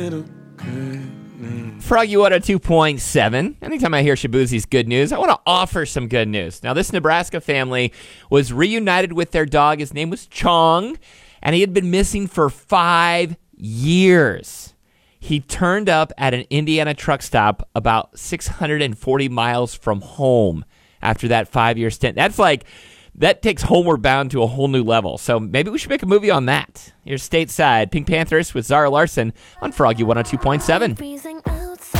Froggy 102.7. Anytime I hear Shabuzi's good news, I want to offer some good news. Now, this Nebraska family was reunited with their dog. His name was Chong, and he had been missing for 5 years. He turned up at an Indiana truck stop about 640 miles from home after that 5-year stint. That takes Homeward Bound to a whole new level. So maybe we should make a movie on that. Here's Stateside, Pink Panthers with Zara Larson on Froggy 102.7.